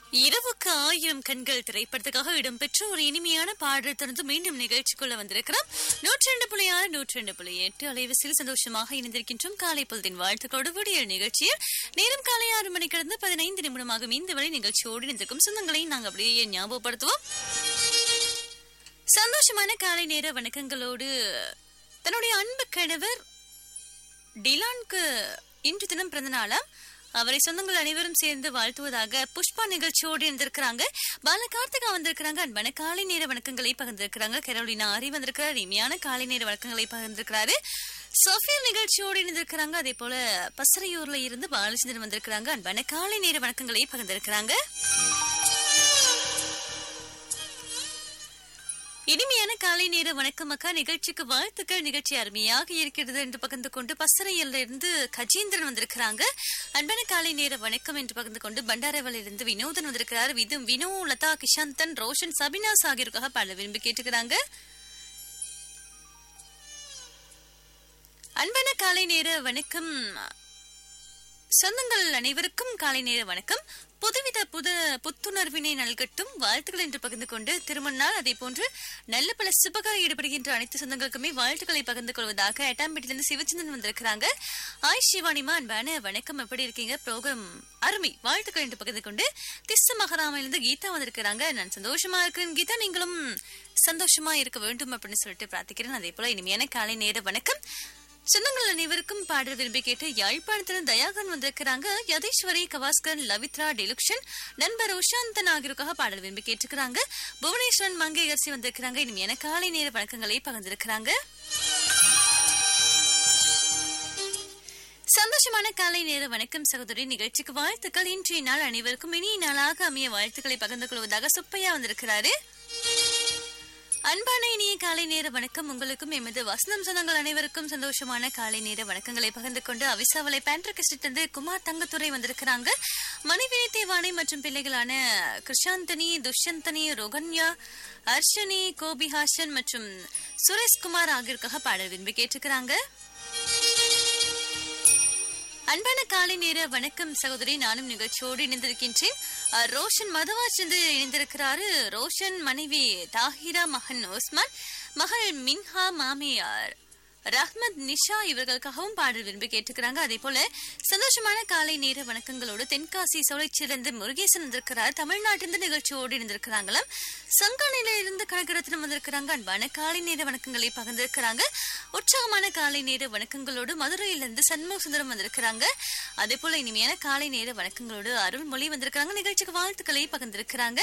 இரவுக்கு ஆயிரம் கண்கள் திரைப்படத்துக்காக இடம்பெற்ற ஒரு இனிமையான பாடல் தொடர்ந்து மீண்டும் நிகழ்ச்சிக்குள்ள வந்திருக்கிறோம். 102.6 102.8 அலைவரிசையில் சந்தோஷமாக இணைந்திருக்கின்றோம். காலை பொழுதின் வாழ்த்துக்களோடு விடியல் நிகழ்ச்சியில் நேரம் காலை 6 மணி கடந்து 15 நிமிடமாக இந்த வரை நிகழ்ச்சியோடு இணைந்திருக்கும் சொந்தங்களை நாங்கள் அப்படியே ஞாபகப்படுத்துவோம். சந்தோஷமான காலை நேர வணக்கங்களோடு தன்னுடைய அன்பு கணவர் டிலானுக்கு இன்று தினம் பிறந்த நாளாம். அவரை சொந்தங்கள் அனைவரும் சேர்ந்து வாழ்த்துவதாக புஷ்பா நிகழ்ச்சியோடு இருந்திருக்கிறாங்க. பாலகார்த்திகா வந்திருக்கிறாங்க. அன்பான காலை நேர வணக்கங்களை பகிர்ந்திருக்கிறாங்க. கரோலினா ஆரி வந்திருக்கிறார். இனிமையான காலை நேர வணக்கங்களை பகிர்ந்திருக்கிறாரு. சோஃபியா நிகழ்ச்சியோடு இணைந்திருக்கிறாங்க. அதே போல பசறையூர்ல இருந்து பாலச்சந்திரன் வந்திருக்கிறாங்க. அன்பான காலை நேர வணக்கங்களை பகிர்ந்திருக்கிறாங்க. இனிமையான காலை நேர வணக்கம் அக்கா, நிகழ்ச்சிக்கு வாழ்த்துக்கள், நிகழ்ச்சி அருமையாக இருக்கிறது என்று பகிர்ந்து கொண்டு பசறையில இருந்து கஜேந்திரன் வந்திருக்கிறாங்க. அன்பான காலை நேர வணக்கம் என்று பகிர்ந்து கொண்டு பண்டாரவல இருந்து வினோதன் வந்திருக்கிறார். வினோ, லதா, கிஷாந்தன், ரோஷன், சபினாஸ் ஆகியோருக்காக பாட விரும்பி கேட்டுக்கிறாங்க. அன்பான காலை நேர வணக்கம் சொந்தங்கள் அனைவருக்கும் காலை நேர வணக்கம். புதுவித புத்துணர்வினை நல்கட்டும் வாழ்த்துக்கள் என்று பகிர்ந்து கொண்டு திருமணநாள் அதே போன்று நல்ல பல சுபகார ஈடுபடுகின்ற அனைத்து சொந்தங்களுக்குமே வாழ்த்துக்களை பகிர்ந்து கொள்வதாக எட்டாம்பேட்டிலிருந்து சிவச்சந்திரன் வந்திருக்கிறாங்க. ஆய் சிவானிமா, அன்பான வணக்கம், எப்படி இருக்கீங்க? ப்ரோக்ராம் அருமை, வாழ்த்துக்கள் என்று பகிர்ந்து கொண்டு திஸ்ஸ மகராமிலிருந்து கீதா வந்திருக்கிறாங்க. நான் சந்தோஷமா இருக்கிறேன் கீதா, நீங்களும் சந்தோஷமா இருக்க வேண்டும் அப்படின்னு சொல்லிட்டு பிரார்த்திக்கிறேன். அதே போல இனிமையான காலை நேர வணக்கம் சொந்தங்கள் அனைவருக்கும் பாடல் விரும்பி கேட்டு யாழ்ப்பாணத்திலும் தயாகன் வந்திருக்கிறாங்க. யதீஸ்வரி, கவாஸ்கர், லவித்ரா, டிலுக்ஷன், நண்பர் உஷாந்தன் ஆகியோருக்காக பாடல் விரும்பி கேட்டுக்கிறாங்க. புவனேஸ்வரன், மங்கையரசி வந்திருக்கிறாங்க. இனிமையான காலை நேர வணக்கங்களை பகிர்ந்திருக்கிறாங்க. சந்தோஷமான காலை நேர வணக்கம் சகோதரி, நிகழ்ச்சிக்கு வாழ்த்துக்கள். இன்றைய நாள் அனைவருக்கும் இனிய நாளாக அமைய வாழ்த்துக்களை பகிர்ந்து கொள்வதாக சுப்பையா வந்திருக்கிறாரு. அன்பான இனிய காலை நேர வணக்கம் உங்களுக்கும் எமது வசந்தம் சொந்தங்கள் அனைவருக்கும் சந்தோஷமான காலை நேர வணக்கங்களை பகிர்ந்து கொண்டு அவிசாவளை பேண்ட்ரகிஸ்டிலிருந்து குமார் தங்கத்துறை வந்திருக்கிறாங்க. மனைவி தேவானை மற்றும் பிள்ளைகளான கிருஷாந்தனி, துஷ்யந்தனி, ரோகன்யா, அர்ஷனி, கோபிஹாசன் மற்றும் சுரேஷ்குமார் ஆகியோருக்காக பாடல் விரும்பி கேட்டுக்கிறாங்க. அன்பான காலை நேர வணக்கம் சகோதரி, நானும் நிகழ்ச்சியோடு இணைந்திருக்கின்றேன். ரோஷன் மதவாச்சிருந்து இணைந்திருக்கிறாரு. ரோஷன் மனைவி தாஹிரா, மகன் உஸ்மான், மகள் மின்ஹா, மாமியார் ரஹ்மத், நிஷா இவர்களுக்காகவும் பாடல் விரும்பி கேட்டுக்கிறாங்க. அதே போல சந்தோஷமான காலை நேர வணக்கங்களோடு தென்காசி சோலைச்சிலிருந்து முருகேசன் வந்திருக்கிறார். தமிழ்நாட்டிலிருந்து நிகழ்ச்சியோடு இருந்திருக்கிறாங்களாம். சங்கானையில இருந்து கனகரத்னம் வந்திருக்கிறாங்க. அன்பான காலை நேர வணக்கங்களை பகிர்ந்திருக்கிறாங்க. உற்சாகமான காலை நேர வணக்கங்களோடு மதுரையிலிருந்து சண்முக சுந்தரம் வந்திருக்கிறாங்க. அதே போல இனிமையான காலை நேர வணக்கங்களோடு அருள்மொழி வந்திருக்கிறாங்க. நிகழ்ச்சிக்கு வாழ்த்துக்களை பகிர்ந்திருக்கிறாங்க.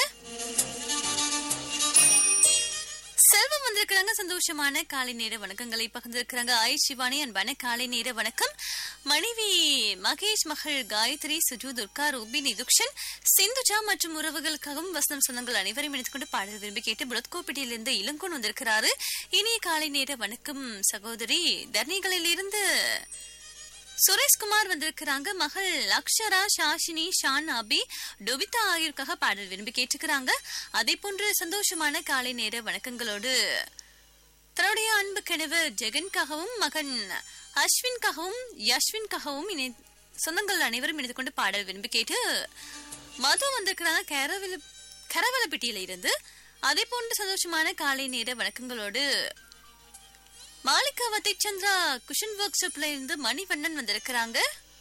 செல்வம் வந்திருக்கிறாங்க. சந்தோஷமான காலை நேர வணக்கங்களை பகிர்ந்திருக்கிறாங்க. ஆய் சிவானி, அன்பான காலை நேர வணக்கம். மனைவி மகேஷ், மகள் காயத்ரி, சுஜு, துர்கா, ரூபி, நிதுக்ஷன், சிந்துஜா மற்றும் உறவுகளுக்காகவும் வசனம் சொந்தங்கள் அனைவரையும் இணைத்துக் கொண்டு பாடல் விரும்பி கேட்டு புலத்கோப்பேட்டையிலிருந்து இளங்கோன் வந்திருக்கிறாரு. இனிய காலை நேர வணக்கம் சகோதரி. தர்ணிகளில் இருந்து சுரேஷ்குமார் வந்திருக்கிறாங்க. மகள் அக்ஷரா, ஷாஷினி, ஷான், அபி, டொபிதா ஆகியோருக்காக பாடல் விரும்பி கேட்டுக்கிறாங்க. அதே போன்று சந்தோஷமான காலை நேர வணக்கங்களோடு தன்னுடைய அன்பு கணவர் ஜெகன்காகவும் மகன் அஸ்வின்காகவும் யஸ்வின்காகவும் சொந்தங்கள் அனைவரும் இணைந்து கொண்டு பாடல் விரும்பி கேட்டு மது வந்திருக்கிறாங்க கரவலப்பட்டியில இருந்து. அதே போன்று சந்தோஷமான காலை நேர வணக்கங்களோடு மாலிகா வத்தை சந்திரா குஷன் ஒர்க் ஷாப்ல இருந்து மணிவண்ணன் வந்திருக்கிறாங்க.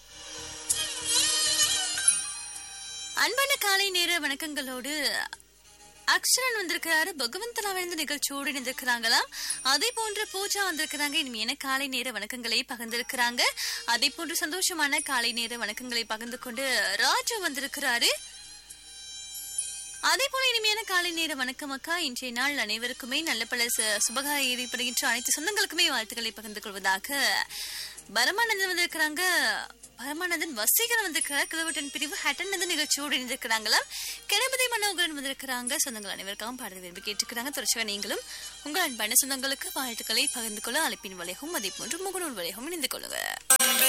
அன்பான காலை நேர வணக்கங்களோடு அக்ஷரன் வந்திருக்கிறாரு. பகவந்தலாவிலிருந்து நிகழ்ச்சியோடு இணைந்திருக்கிறாங்களாம். அதே போன்று பூஜா வந்திருக்கிறாங்க. இனிமையான காலை நேர வணக்கங்களை பகிர்ந்திருக்கிறாங்க. அதே போன்று சந்தோஷமான காலை நேர வணக்கங்களை பகிர்ந்து கொண்டு ராஜு வந்திருக்கிறாரு. அதே போல இனிமையான காலை நேர வணக்கம் அக்கா, இன்றைய நாள் அனைவருக்குமே நல்ல பல சுபகார ஈடுபடுகின்ற அனைத்து சொந்தங்களுக்குமே வாழ்த்துக்களை பகிர்ந்து கொள்வதாக பரமானந்தன் வந்திருக்கிறாங்க. பரமானந்தன் வசீகரன் வந்திருக்கிறார். கிலோவட்டன் பிரிவு ஹட்டன் நிகழ்ச்சியோடு இணைந்திருக்கிறாங்களாம். கணபதி மனோகரன் வந்திருக்கிறாங்க. சொந்தங்கள் அனைவருக்காகவும் பாடல் விரும்பி கேட்டுக்கிறாங்க. தொடர்ச்சியாக நீங்களும் உங்கள் அன்பான சொந்தங்களுக்கு வாழ்த்துக்களை பகிர்ந்து கொள்ள அழைப்பின் வழியாகவும் அதே போன்று முகநூல் வழியாகவும் இணைந்து கொள்ளுங்க.